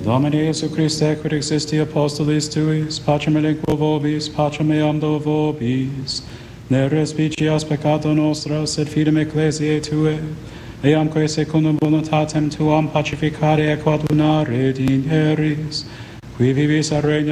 Domine Iesu Christe, quid existi apostolis tuis, pacem elenquo vobis, pacem eam do vobis, ne respicias peccato nostra, sed fidem ecclesiae Tue, eamque secundum voluntatem Tuam pacificare et coadunare digneris, qui vivis a regna